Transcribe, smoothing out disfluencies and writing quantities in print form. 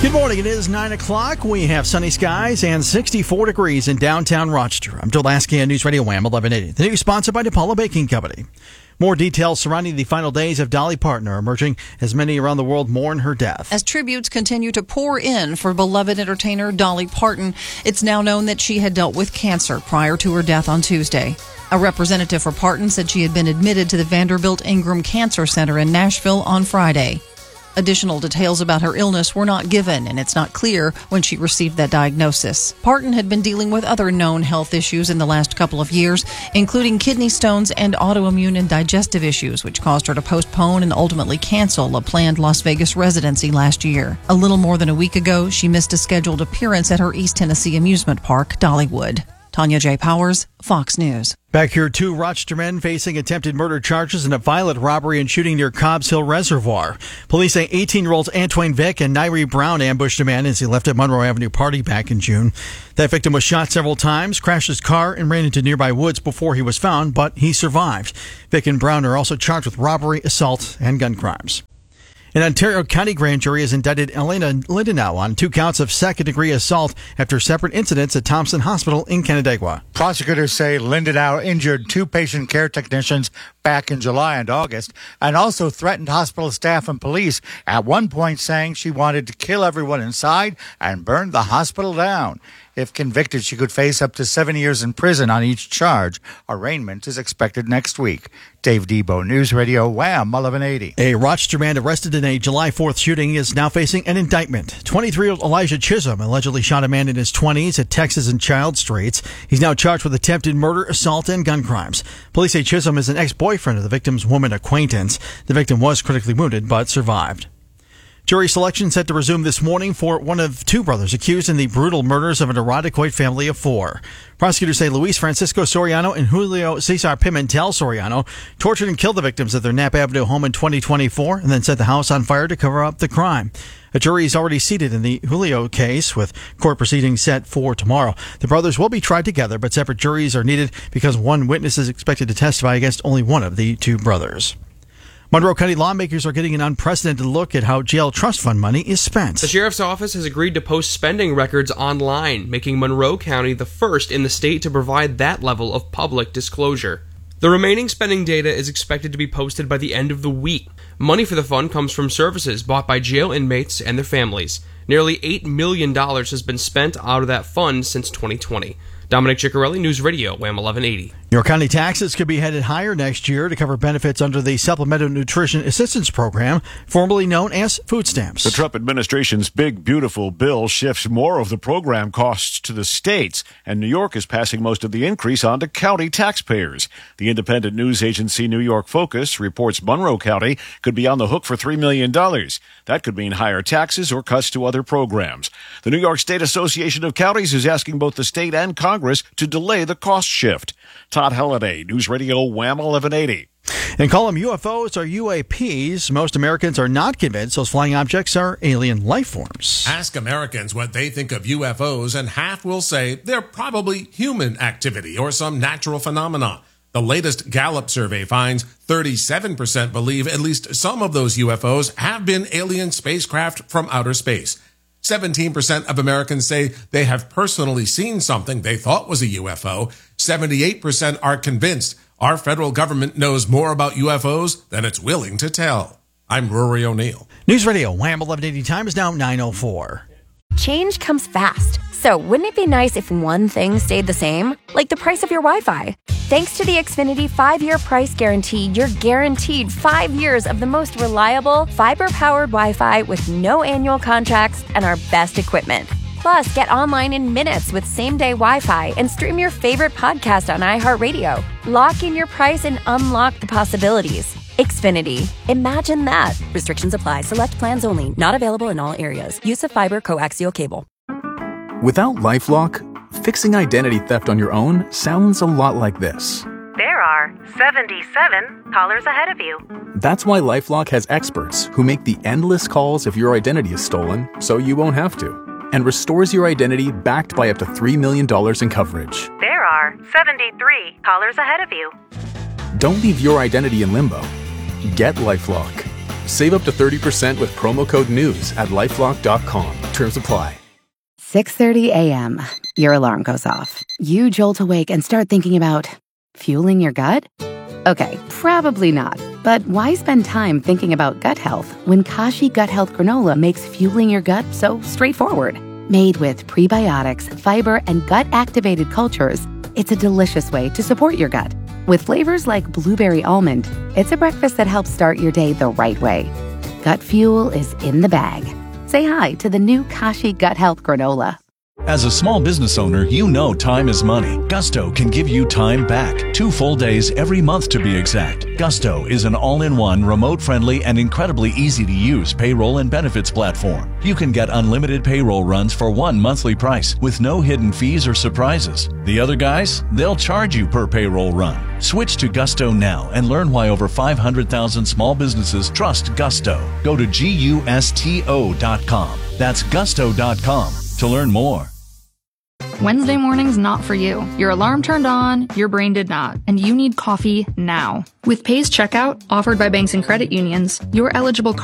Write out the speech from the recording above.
Good morning. It is 9 o'clock. We have sunny skies and 64 degrees in downtown Rochester. I'm Joe Lasky on News Radio Wham 1180. The news sponsored by DePaula Baking Company. More details surrounding the final days of Dolly Parton are emerging as many around the world mourn her death. As tributes continue to pour in for beloved entertainer Dolly Parton, it's now known that she had dealt with cancer prior to her death on Tuesday. A representative for Parton said she had been admitted to the Vanderbilt Ingram Cancer Center in Nashville on Friday. Additional details about her illness were not given, and it's not clear when she received that diagnosis. Parton had been dealing with other known health issues in the last couple of years, including kidney stones and autoimmune and digestive issues, which caused her to postpone and ultimately cancel a planned Las Vegas residency last year. A little more than a week ago, she missed a scheduled appearance at her East Tennessee amusement park, Dollywood. Tanya J. Powers, Fox News. Back here, 2 Rochester men facing attempted murder charges in a violent robbery and shooting near Cobbs Hill Reservoir. Police say 18-year-olds Antwain Vick and Nairi Brown ambushed a man as he left at Monroe Avenue Party back in June. That victim was shot several times, crashed his car, and ran into nearby woods before he was found, but he survived. Vick and Brown are also charged with robbery, assault, and gun crimes. An Ontario County grand jury has indicted Elena Lindenau on 2 counts of second-degree assault after separate incidents at Thompson Hospital in Canandaigua. Prosecutors say Lindenau injured 2 patient care technicians back in July and August and also threatened hospital staff and police, at one point saying she wanted to kill everyone inside and burn the hospital down. If convicted, she could face up to 7 years in prison on each charge. Arraignment is expected next week. Dave Debo, News Radio, Wham 1180. A Rochester man arrested in a July 4th shooting is now facing an indictment. 23-year-old Elijah Chisholm allegedly shot a man in his 20s at Texas and Child Streets. He's now charged with attempted murder, assault, and gun crimes. Police say Chisholm is an ex-boyfriend of the victim's woman acquaintance. The victim was critically wounded but survived. Jury selection set to resume this morning for one of 2 brothers accused in the brutal murders of an Iroquois family of 4. Prosecutors say Luis Francisco Soriano and Julio Cesar Pimentel Soriano tortured and killed the victims at their Knapp Avenue home in 2024 and then set the house on fire to cover up the crime. A jury is already seated in the Julio case, with court proceedings set for tomorrow. The brothers will be tried together, but separate juries are needed because one witness is expected to testify against only one of the 2 brothers. Monroe County lawmakers are getting an unprecedented look at how jail trust fund money is spent. The sheriff's office has agreed to post spending records online, making Monroe County the first in the state to provide that level of public disclosure. The remaining spending data is expected to be posted by the end of the week. Money for the fund comes from services bought by jail inmates and their families. Nearly $8 million has been spent out of that fund since 2020. Dominic Ciccarelli, News Radio, Wham 1180. York County taxes could be headed higher next year to cover benefits under the Supplemental Nutrition Assistance Program, formerly known as food stamps. The Trump administration's big, beautiful bill shifts more of the program costs to the states, and New York is passing most of the increase on to county taxpayers. The independent news agency New York Focus reports Monroe County could be on the hook for $3 million. That could mean higher taxes or cuts to other programs. The New York State Association of Counties is asking both the state and Congress to delay the cost shift. Todd Halliday, News Radio, Wham 1180. And call them UFOs or UAPs. Most Americans are not convinced those flying objects are alien life forms. Ask Americans what they think of UFOs, and half will say they're probably human activity or some natural phenomena. The latest Gallup survey finds 37% believe at least some of those UFOs have been alien spacecraft from outer space. 17% of Americans say they have personally seen something they thought was a UFO. 78% are convinced our federal government knows more about UFOs than it's willing to tell. I'm Rory O'Neill. News Radio, Wham 1180. Time is now 9:04. Change comes fast. So wouldn't it be nice if one thing stayed the same? Like the price of your Wi-Fi. Thanks to the Xfinity 5-year price guarantee, you're guaranteed 5 years of the most reliable, fiber-powered Wi-Fi with no annual contracts and our best equipment. Plus, get online in minutes with same-day Wi-Fi and stream your favorite podcast on iHeartRadio. Lock in your price and unlock the possibilities. Xfinity. Imagine that. Restrictions apply. Select plans only. Not available in all areas. Use of fiber coaxial cable. Without LifeLock, fixing identity theft on your own sounds a lot like this. There are 77 callers ahead of you. That's why LifeLock has experts who make the endless calls if your identity is stolen, so you won't have to, and restores your identity backed by up to $3 million in coverage. There are 73 callers ahead of you. Don't leave your identity in limbo. Get LifeLock. Save up to 30% with promo code NEWS at LifeLock.com. Terms apply. 6:30 a.m. Your alarm goes off. You jolt awake and start thinking about fueling your gut? Okay, probably not. But why spend time thinking about gut health when Kashi Gut Health Granola makes fueling your gut so straightforward? Made with prebiotics, fiber, and gut-activated cultures, it's a delicious way to support your gut. With flavors like blueberry almond, it's a breakfast that helps start your day the right way. Gut fuel is in the bag. Say hi to the new Kashi Gut Health Granola. As a small business owner, you know time is money. Gusto can give you time back. 2 full days every month to be exact. Gusto is an all-in-one, remote-friendly, and incredibly easy-to-use payroll and benefits platform. You can get unlimited payroll runs for one monthly price with no hidden fees or surprises. The other guys, they'll charge you per payroll run. Switch to Gusto now and learn why over 500,000 small businesses trust Gusto. Go to GUSTO.com. That's Gusto.com to learn more. Wednesday morning's not for you. Your alarm turned on, your brain did not, and you need coffee now. With Pace Checkout, offered by banks and credit unions, your eligible